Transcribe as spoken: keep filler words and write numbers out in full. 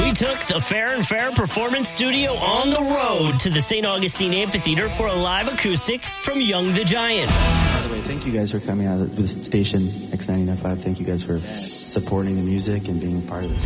We took the Fair and Fair Performance Studio on the road to the Saint Augustine Amphitheater for a live acoustic from Young the Giant. By the way, thank you guys for coming out of the station X ninety-nine point five. Thank you guys for supporting the music and being a part of this.